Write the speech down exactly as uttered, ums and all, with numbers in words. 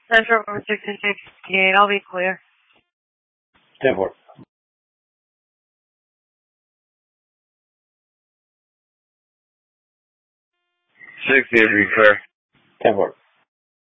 Central over sixty-six sixty-eight. I'll be clear. ten four. sixty will be clear. ten four.